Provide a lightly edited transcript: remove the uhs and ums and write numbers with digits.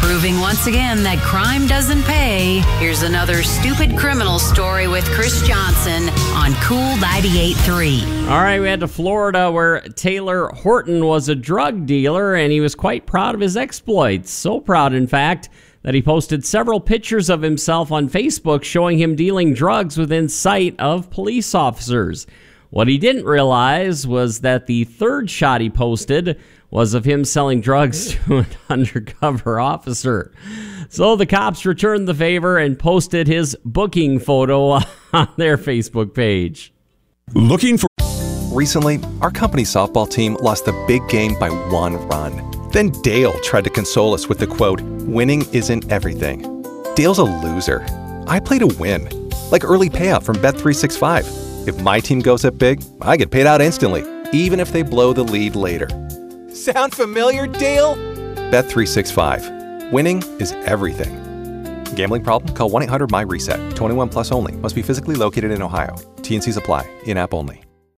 Proving once again that crime doesn't pay, here's another stupid criminal story with Chris Johnson on Cool 98.3. All right, we head to Florida where Taylor Horton was a drug dealer and he was quite proud of his exploits. So proud, in fact, that he posted several pictures of himself on Facebook showing him dealing drugs within sight of police officers. What he didn't realize was that the third shot he posted was of him selling drugs to an undercover officer. So the cops returned the favor and posted his booking photo on their Facebook page. Looking for... Recently, our company softball team lost the big game by 1 run. Then Dale tried to console us with the quote, "Winning isn't everything." Dale's a loser. I play to win, like early payout from Bet365. If my team goes up big, I get paid out instantly, even if they blow the lead later. Sound familiar, Dale? Bet365. Winning is everything. Gambling problem? Call 1-800-MY-RESET. 21 plus only. Must be physically located in Ohio. T&Cs apply. In-app only.